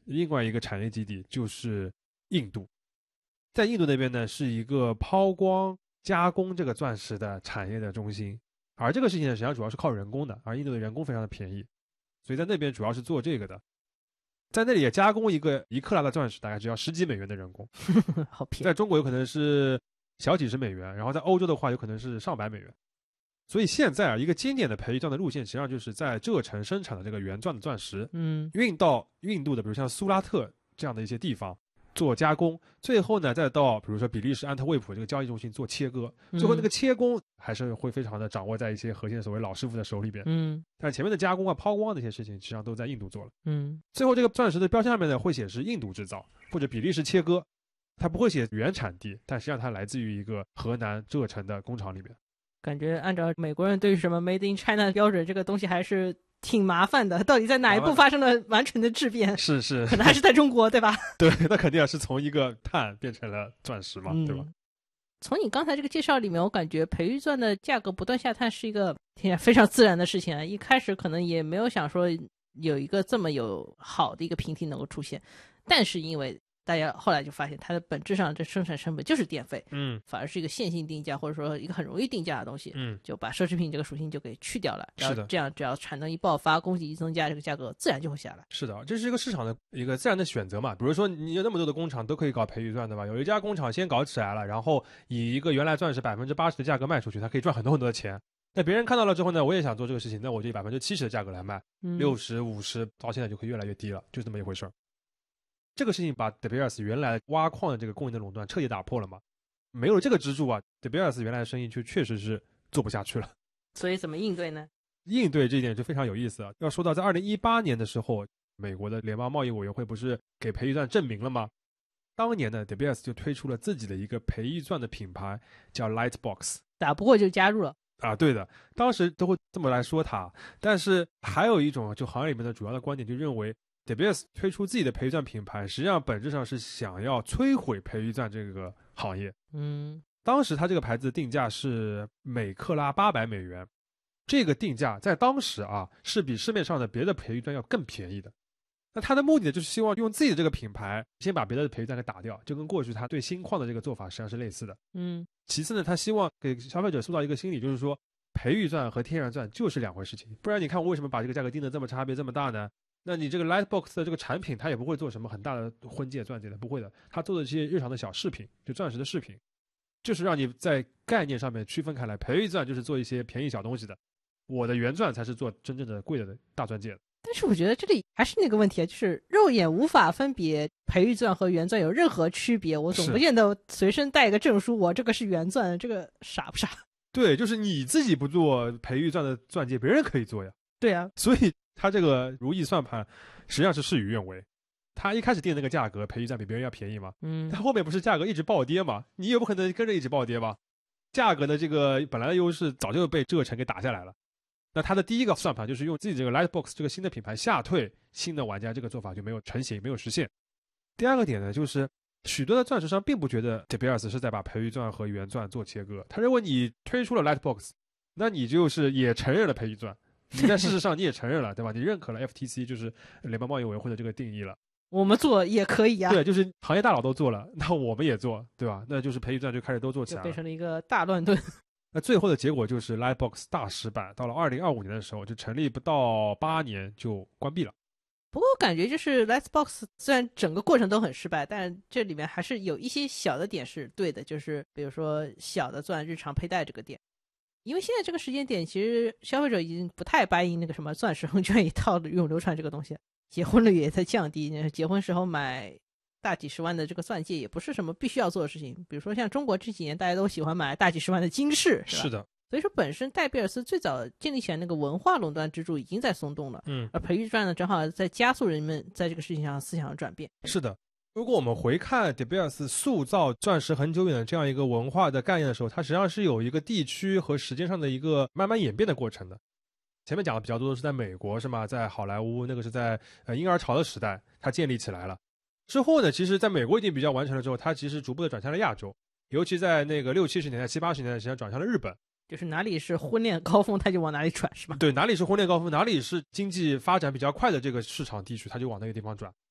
另外一个产业基地就是印度。在印度那边呢，是一个抛光加工这个钻石的产业的中心，而这个事情呢，实际上主要是靠人工的，而印度的人工非常的便宜，所以在那边主要是做这个的。在那里也加工一个1克拉的钻石，大概只要10几美元的人工， 好便宜。 在中国有可能是小几十美元，然后在欧洲的话有可能是上百美元。所以现在啊，一个经典的培育钻的路线，实际上就是在浙城生产的这个原钻的钻石，运到印度的，比如像苏拉特这样的一些地方做加工，最后呢再到比如说比利时安特卫普这个交易中心做切割，最后那个切工还是会非常的掌握在一些核心的所谓老师傅的手里边。但是前面的加工啊、抛光那些事情，实际上都在印度做了。最后这个钻石的标签上面呢会显示印度制造或者比利时切割，它不会写原产地，但实际上它来自于一个河南浙城的工厂里面。 感觉按照美国人对于什么 Made in China 的标准，这个东西还是挺麻烦的，到底在哪一步发生了完全的质变？ 是可能还是在中国，对吧？ 对，那肯定是从一个碳变成了钻石嘛，对吧？ 从你刚才这个介绍里面，我感觉培育钻的价格不断下探是一个听起来非常自然的事情啊。一开始可能也没有想说有一个这么有好的一个平替能够出现，但是因为大家后来就发现它的本质上这生产成本就是电费，反而是一个线性定价或者说一个很容易定价的东西，就把奢侈品这个属性就给去掉了，然后这样只要产能一爆发，供给一增加，这个价格自然就会下来。 是的，这是一个市场的一个自然的选择嘛。比如说你有那么多的工厂都可以搞培育钻，对吧？有一家工厂先搞起来了，然后以一个原来钻石80%的价格卖出去，它可以赚很多很多的钱。那别人看到了之后呢，我也想做这个事情，那我就以70%的价格来卖，60、50，到现在就可以越来越低了，就是这么一回事儿。这个事情把 De Beers 原来挖矿的这个供应的垄断彻底打破了嘛？没有这个支柱啊 ，De Beers 原来的生意就确实是做不下去了。 所以怎么应对呢？ 应对这一点就非常有意思啊。要说到在2018年的时候，美国的联邦贸易委员会不是给培育钻证明了吗？当年呢 De Beers 就推出了自己的一个培育钻的品牌，叫 Lightbox， 打不过就加入了啊，对的，当时都会这么来说它。但是还有一种就行业里面的主要的观点就认为De Beers 推出自己的培育钻品牌，实际上本质上是想要摧毁培育钻这个行业。当时它这个牌子的定价是每克拉800美元，这个定价在当时啊是比市面上的别的培育钻要更便宜的。那它的目的就是希望用自己的这个品牌先把别的培育钻给打掉，就跟过去它对锌矿的这个做法实际上是类似的。其次呢，他希望给消费者塑造一个心理，就是说培育钻和天然钻就是两回事情，不然你看我为什么把这个价格定得这么差别这么大呢？那你这个 Lightbox 的这个产品它也不会做什么很大的婚戒钻戒的，不会的，它做的这些日常的小饰品，就钻石的饰品，就是让你在概念上面区分开来，培育钻就是做一些便宜小东西的，我的原钻才是做真正的贵的大钻戒的。 但是我觉得这里还是那个问题啊，就是肉眼无法分别培育钻和原钻有任何区别，我总不见得随身带一个证书，我这个是原钻，这个傻不傻？ 对，就是你自己不做培育钻的钻戒，别人可以做呀。 对啊， 所以他这个如意算盘实际上是事与愿违。他一开始定那个价格，培育钻比别人要便宜嘛，他后面不是价格一直暴跌嘛，你也不可能跟着一直暴跌吧？价格的这个本来的优势早就被浙城给打下来了。那他的第一个算盘就是用自己这个 Lightbox 这个新的品牌吓退新的玩家，这个做法就没有成型，没有实现。第二个点呢，就是许多的钻石商并不觉得 De Beers 是在把培育钻和原钻做切割，他认为你推出了 Lightbox， 那你就是也承认了培育钻，你在事实上你也承认了，对吧？你认可了 FTC 就是联邦贸易委员会的这个定义了， 我们做也可以啊。 对，就是行业大佬都做了，那我们也做，对吧？那就是培育钻就开始都做起来了， 就变成了一个大乱炖。 那最后的结果就是 Lightbox 大失败，到了2025年的时候，就成立不到8年就关闭了。 不过我感觉就是 Lightbox 虽然整个过程都很失败，但这里面还是有一些小的点是对的，就是比如说小的钻日常佩戴这个点。因为现在这个时间点，其实消费者已经不太答应那个什么钻石恒卷一套的永流传这个东西，结婚率也在降低，结婚时候买大几十万的这个钻戒也不是什么必须要做的事情。比如说像中国这几年大家都喜欢买大几十万的金饰， 是的。 所以说本身戴比尔斯最早建立起来那个文化垄断支柱已经在松动了，而培育钻呢正好在加速人们在这个事情上思想的转变。 是的，如果我们回看 De Beers 塑造钻石很久远的这样一个文化的概念的时候，它实际上是有一个地区和时间上的一个慢慢演变的过程的。前面讲的比较多的是在美国是吗？在好莱坞那个是在婴儿潮的时代它建立起来了。之后呢，其实在美国已经比较完成了之后，它其实逐步的转向了亚洲，尤其在那个60、70年代、70、80年代实际上转向了日本。 就是哪里是婚恋高峰它就往哪里转是吧？ 对，哪里是婚恋高峰，哪里是经济发展比较快的这个市场地区，它就往那个地方转。